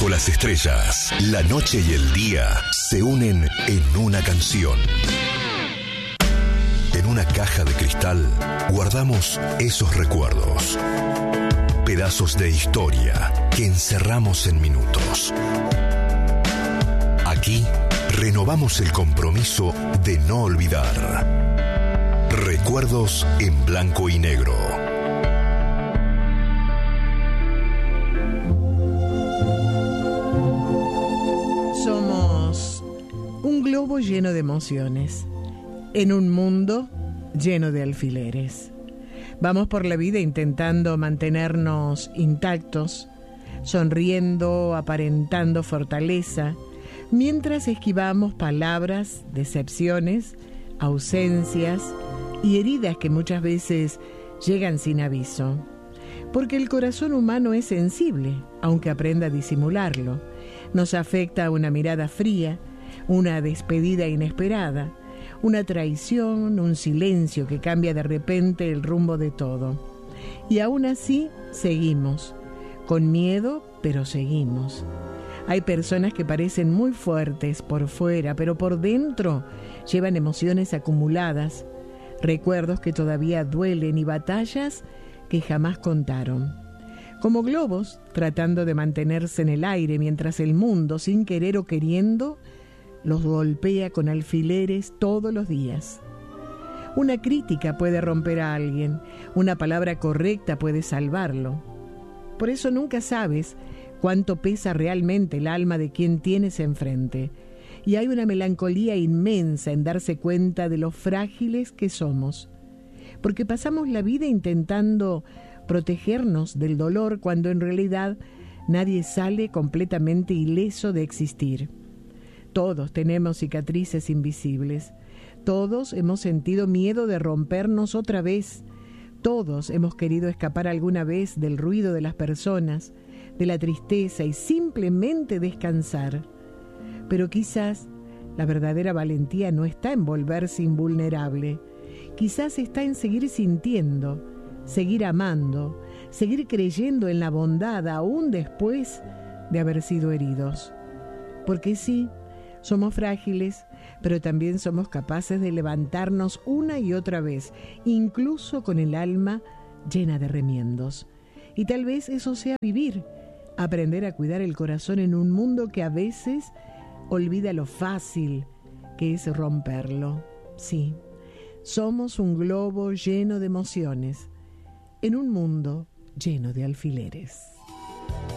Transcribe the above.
Bajo las estrellas, la noche y el día se unen en una canción. En una caja de cristal guardamos esos recuerdos. Pedazos de historia que encerramos en minutos. Aquí renovamos el compromiso de no olvidar. Recuerdos en blanco y negro. Somos un globo lleno de emociones, en un mundo lleno de alfileres. Vamos por la vida intentando mantenernos intactos, sonriendo, aparentando fortaleza, mientras esquivamos palabras, decepciones, ausencias y heridas que muchas veces llegan sin aviso. Porque el corazón humano es sensible, aunque aprenda a disimularlo. Nos afecta una mirada fría, una despedida inesperada, una traición, un silencio que cambia de repente el rumbo de todo. Y aún así, seguimos. Con miedo, pero seguimos. Hay personas que parecen muy fuertes por fuera, pero por dentro llevan emociones acumuladas, recuerdos que todavía duelen y batallas que jamás contaron. Como globos, tratando de mantenerse en el aire mientras el mundo, sin querer o queriendo, los golpea con alfileres todos los días. Una crítica puede romper a alguien, una palabra correcta puede salvarlo. Por eso nunca sabes cuánto pesa realmente el alma de quien tienes enfrente. Y hay una melancolía inmensa en darse cuenta de lo frágiles que somos. Porque pasamos la vida intentando protegernos del dolor cuando en realidad nadie sale completamente ileso de existir. Todos tenemos cicatrices invisibles. Todos hemos sentido miedo de rompernos otra vez. Todos hemos querido escapar alguna vez del ruido de las personas, de la tristeza y simplemente descansar. Pero quizás la verdadera valentía no está en volverse invulnerable. Quizás está en seguir sintiendo, seguir amando, seguir creyendo en la bondad aún después de haber sido heridos. Porque sí, somos frágiles, pero también somos capaces de levantarnos una y otra vez, incluso con el alma llena de remiendos. Y tal vez eso sea vivir, aprender a cuidar el corazón en un mundo que a veces olvida lo fácil que es romperlo. Sí, somos un globo lleno de emociones, en un mundo lleno de alfileres.